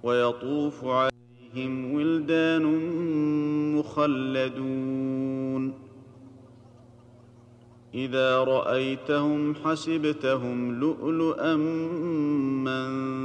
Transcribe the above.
ويطوف عليهم ولدان مخلدون إذا رأيتهم حسبتهم لؤلؤا